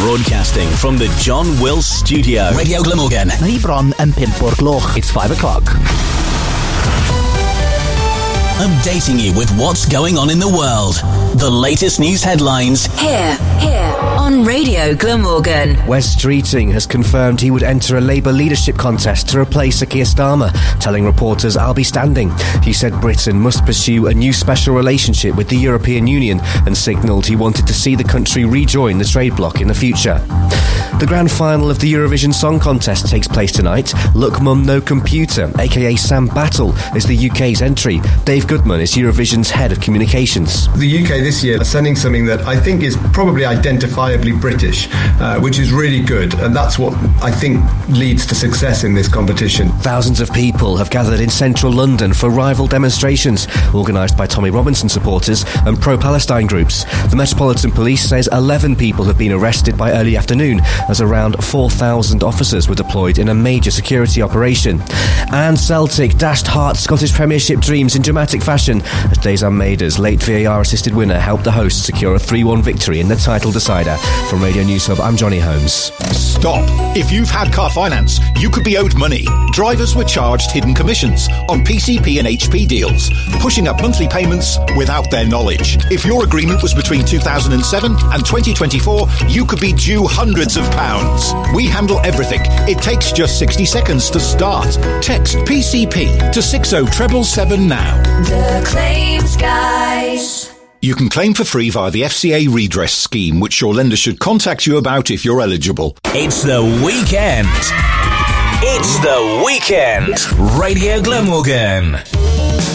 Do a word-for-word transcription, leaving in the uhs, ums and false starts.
Broadcasting from the John Wills Studio. Radio Glamorgan. Ni bron yn pump o'r gloch. It's five o'clock. Updating you with what's going on in the world. The latest news headlines. Here, here, on Radio Glamorgan. Wes Streeting has confirmed he would enter a Labour leadership contest to replace Sir Keir Starmer, telling reporters, "I'll be standing." He said Britain must pursue a new special relationship with the European Union and signalled he wanted to see the country rejoin the trade bloc in the future. The grand final of the Eurovision Song Contest takes place tonight. Look Mum No Computer, aka Sam Battle, is the U K's entry. Dave Goodman is Eurovision's head of communications. The U K this year are sending something that I think is probably identifiably British, uh, which is really good, and that's what I think leads to success in this competition. Thousands of people have gathered in central London for rival demonstrations, organised by Tommy Robinson supporters and pro-Palestine groups. The Metropolitan Police says eleven people have been arrested by early afternoon, as around four thousand officers were deployed in a major security operation. And Celtic dashed Hearts' Scottish Premiership dreams in dramatic fashion as Dejan Mader's late V A R-assisted winner helped the hosts secure a three one victory in the title decider. From Radio News Hub, I'm Johnny Holmes. Stop. If you've had car finance, you could be owed money. Drivers were charged hidden commissions on P C P and H P deals, pushing up monthly payments without their knowledge. If your agreement was between two thousand seven and twenty twenty-four, you could be due hundreds of pounds. We handle everything. It takes just sixty seconds to start. Text P C P to six oh seven seven now. The Claims Guys. You can claim for free via the F C A redress scheme, which your lender should contact you about if you're eligible. It's the weekend. It's the weekend. Radio Glamorgan.